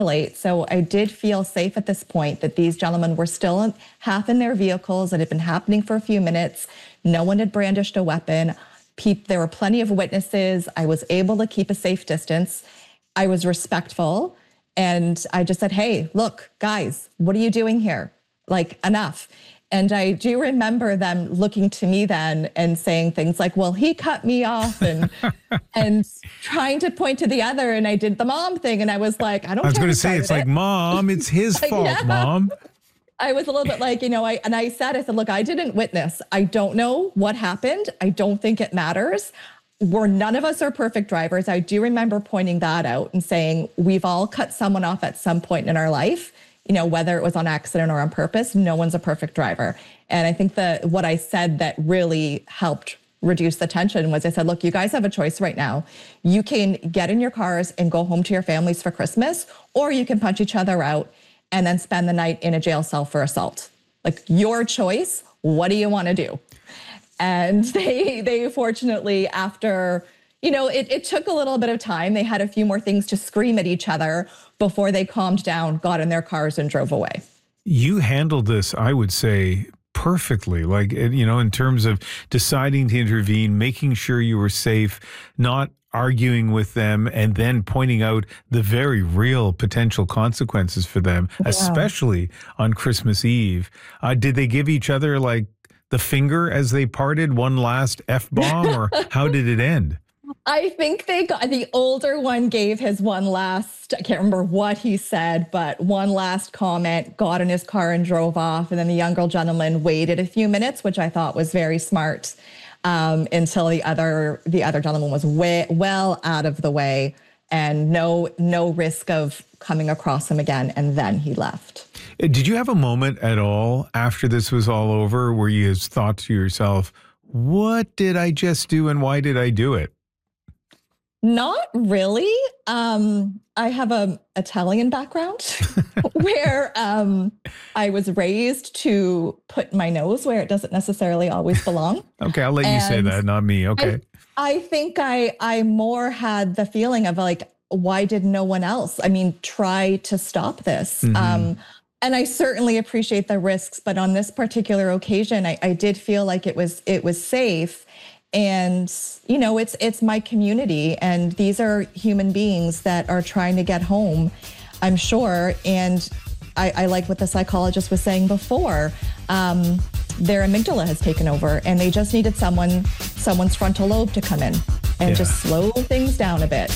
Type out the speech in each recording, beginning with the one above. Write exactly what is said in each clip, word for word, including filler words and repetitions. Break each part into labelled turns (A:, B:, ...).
A: late. So I did feel safe at this point that these gentlemen were still half in their vehicles. It had been happening for a few minutes. No one had brandished a weapon. Pe- there were plenty of witnesses. I was able to keep a safe distance. I was respectful. And I just said, hey, look, guys, what are you doing here? Like, enough. And I do remember them looking to me then and saying things like, well, he cut me off and and trying to point to the other. And I did the mom thing. And I was like, I don't
B: I was
A: care.
B: going to say, it's
A: it.
B: like, Mom, it's his
A: Like,
B: fault,
A: yeah.
B: Mom.
A: I was a little bit like, you know, I and I said, I said, look, I didn't witness. I don't know what happened. I don't think it matters. We're none of us are perfect drivers. I do remember pointing that out and saying, we've all cut someone off at some point in our life. You know, whether it was on accident or on purpose, no one's a perfect driver. And I think that what I said that really helped reduce the tension was I said, look, you guys have a choice right now. You can get in your cars and go home to your families for Christmas, or you can punch each other out and then spend the night in a jail cell for assault. Like, your choice. What do you want to do? And they, they fortunately, after, you know, it, it took a little bit of time. They had a few more things to scream at each other before they calmed down, got in their cars and drove away.
B: You handled this, I would say, perfectly. Like, you know, in terms of deciding to intervene, making sure you were safe, not arguing with them, and then pointing out the very real potential consequences for them, yeah. especially on Christmas Eve. Uh, did they give each other like the finger as they parted, one last F-bomb, or how did it end?
A: I think they got, the older one gave his one last, I can't remember what he said, but one last comment, got in his car and drove off. And then the younger gentleman waited a few minutes, which I thought was very smart, um, until the other, the other gentleman was way, well out of the way and no, no risk of coming across him again. And then he left.
B: Did you have a moment at all after this was all over where you thought to yourself, what did I just do and why did I do it?
A: Not really. Um, I have a Italian background where um, I was raised to put my nose where it doesn't necessarily always belong.
B: Okay, I'll let you say that, not me. Okay.
A: I, I think I I more had the feeling of like, why did no one else? I mean, try to stop this. Mm-hmm. Um, and I certainly appreciate the risks, but on this particular occasion, I, I did feel like it was it was safe. And, you know, it's it's my community, and these are human beings that are trying to get home, I'm sure. And I, I like what the psychologist was saying before. Um, their amygdala has taken over, and they just needed someone, someone's frontal lobe to come in and yeah. just slow things down a bit.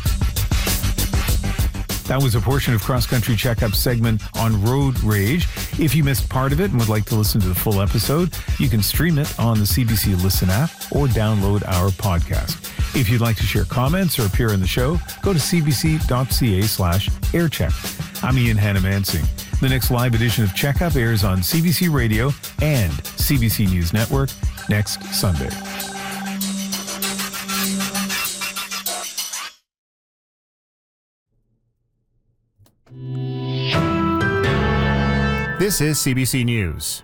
B: That was a portion of Cross Country Checkup's segment on road rage. If you missed part of it and would like to listen to the full episode, you can stream it on the C B C Listen app or download our podcast. If you'd like to share comments or appear on the show, go to cbc.ca slash aircheck. I'm Ian Hannah-Mansing. The next live edition of Checkup airs on C B C Radio and C B C News Network next Sunday.
C: This is C B C News.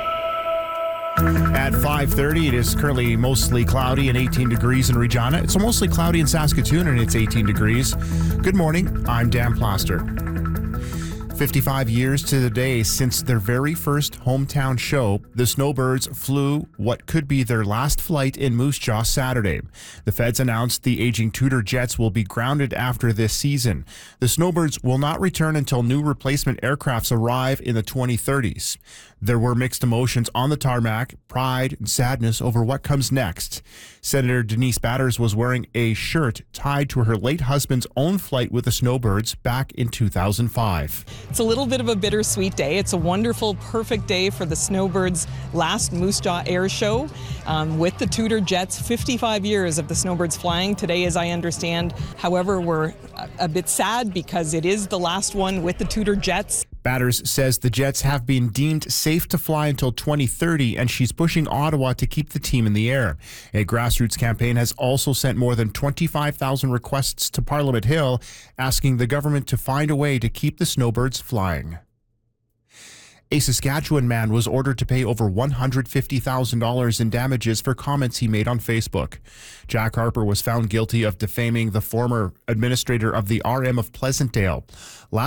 C: At five thirty, it is currently mostly cloudy and eighteen degrees in Regina. It's mostly cloudy in Saskatoon and it's eighteen degrees. Good morning, I'm Dan Plaster. fifty-five years to the day since their very first hometown show, the Snowbirds flew what could be their last flight in Moose Jaw Saturday. The feds announced the aging Tudor jets will be grounded after this season. The Snowbirds will not return until new replacement aircrafts arrive in the twenty thirties. There were mixed emotions on the tarmac, pride and sadness over what comes next. Senator Denise Batters was wearing a shirt tied to her late husband's own flight with the Snowbirds back in two thousand five.
D: It's a little bit of a bittersweet day. It's a wonderful, perfect day for the Snowbirds' last Moose Jaw Air Show um, with the Tudor jets. fifty-five years of the Snowbirds flying today, as I understand. However, we're a, a bit sad because it is the last one with the Tudor jets.
C: Batters says the jets have been deemed safe to fly until twenty thirty, and she's pushing Ottawa to keep the team in the air. A grassroots campaign has also sent more than twenty-five thousand requests to Parliament Hill, asking the government to find a way to keep the Snowbirds flying. A Saskatchewan man was ordered to pay over one hundred fifty thousand dollars in damages for comments he made on Facebook. Jack Harper was found guilty of defaming the former administrator of the R M of Pleasantdale.